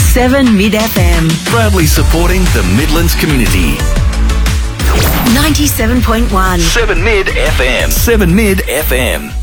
7 Mid FM. Proudly supporting the Midlands community. 97.1. 7 Mid FM. 7 Mid FM.